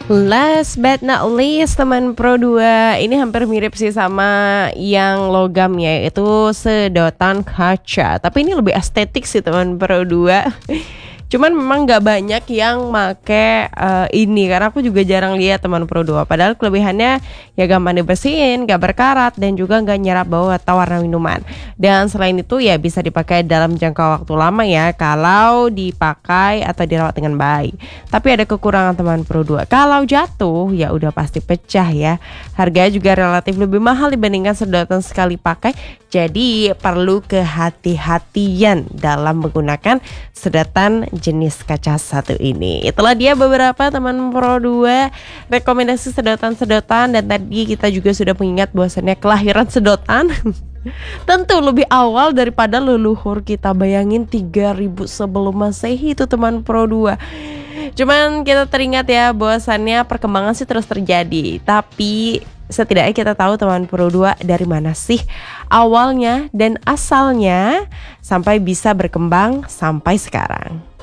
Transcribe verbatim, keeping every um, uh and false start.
Last but not least teman Pro dua, ini hampir mirip sih sama yang logam ya, itu sedotan kaca. Tapi ini lebih estetik sih teman Pro dua. Cuman memang gak banyak yang make uh, ini, karena aku juga jarang lihat teman Pro dua. Padahal kelebihannya ya gampang dibersihin, gak berkarat, dan juga gak nyerap bau atau warna minuman. Dan selain itu ya bisa dipakai dalam jangka waktu lama ya, kalau dipakai atau dirawat dengan baik. Tapi ada kekurangan teman Pro dua, kalau jatuh ya udah pasti pecah ya. Harganya juga relatif lebih mahal dibandingkan sedotan sekali pakai. Jadi perlu kehati-hatian dalam menggunakan sedotan jenis kaca satu ini. Itulah dia beberapa teman Pro dua rekomendasi sedotan-sedotan, dan tadi kita juga sudah mengingat bahwasannya kelahiran sedotan tentu lebih awal daripada leluhur kita. Bayangin tiga ribu sebelum Masehi itu teman Pro dua. Cuman kita teringat ya bahwasannya perkembangan sih terus terjadi, tapi setidaknya kita tahu teman Pro dua dari mana sih awalnya dan asalnya sampai bisa berkembang sampai sekarang.